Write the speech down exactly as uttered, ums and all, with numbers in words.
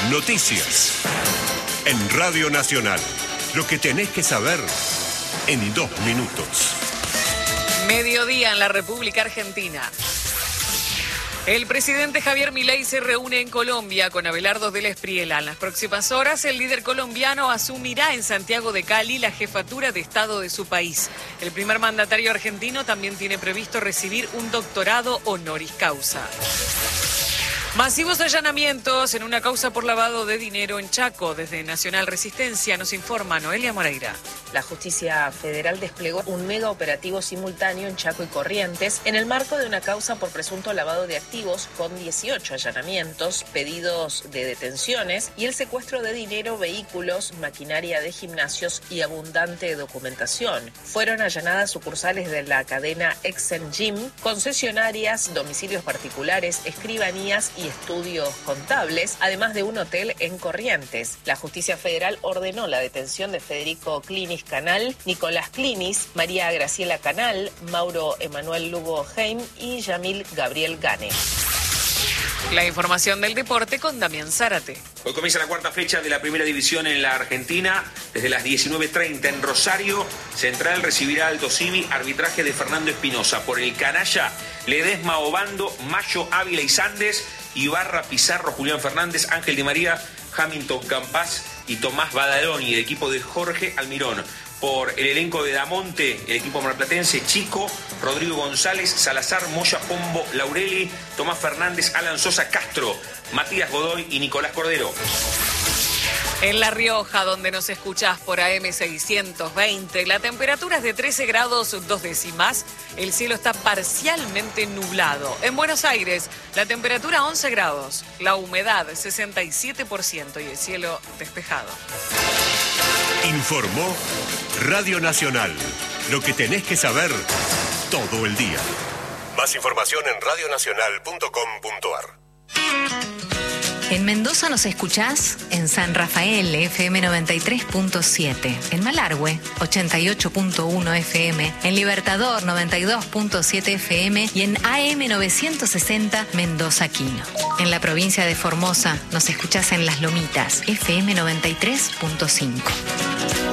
Noticias. En Radio Nacional. Lo que tenés que saber en dos minutos. Mediodía en la República Argentina. El presidente Javier Milei se reúne en Colombia con Abelardo del Espriella. En las próximas horas, el líder colombiano asumirá en Santiago de Cali la jefatura de Estado de su país. El primer mandatario argentino también tiene previsto recibir un doctorado honoris causa. Masivos allanamientos en una causa por lavado de dinero en Chaco. Desde Nacional Resistencia nos informa Noelia Moreira. La Justicia Federal desplegó un mega operativo simultáneo en Chaco y Corrientes en el marco de una causa por presunto lavado de activos con dieciocho allanamientos, pedidos de detenciones y el secuestro de dinero, vehículos, maquinaria de gimnasios y abundante documentación. Fueron allanadas sucursales de la cadena Exen Gym, concesionarias, domicilios particulares, escribanías y estudios contables, además de un hotel en Corrientes. La Justicia Federal ordenó la detención de Federico Clinis Canal, Nicolás Clinis, María Graciela Canal, Mauro Emanuel Lugo Heim y Yamil Gabriel Gane. La información del deporte con Damián Zárate. Hoy comienza la cuarta fecha de la primera división en la Argentina. Desde las diecinueve treinta en Rosario, Central recibirá Aldo Civi, arbitraje de Fernando Espinosa. Por el canalla, Ledesma Obando, Mayo Ávila y Sandes, Ibarra Pizarro, Julián Fernández, Ángel Di María, Hamilton Campas y Tomás Badaloni, el equipo de Jorge Almirón. Por el elenco de Damonte, el equipo marplatense, Chico, Rodrigo González, Salazar, Moya Pombo, Laureli, Tomás Fernández, Alan Sosa Castro, Matías Godoy y Nicolás Cordero. En La Rioja, donde nos escuchás por A M seiscientos veinte, la temperatura es de trece grados dos décimas. El cielo está parcialmente nublado. En Buenos Aires, la temperatura once grados, la humedad sesenta y siete por ciento y el cielo despejado. Informó Radio Nacional. Lo que tenés que saber todo el día. Más información en radio nacional punto com punto a r. En Mendoza nos escuchás en San Rafael, F M noventa y tres punto siete. En Malargüe, ochenta y ocho punto uno F M. En Libertador, noventa y dos punto siete F M. Y en A M novecientos sesenta, Mendoza Quino. En la provincia de Formosa nos escuchás en Las Lomitas, F M noventa y tres punto cinco.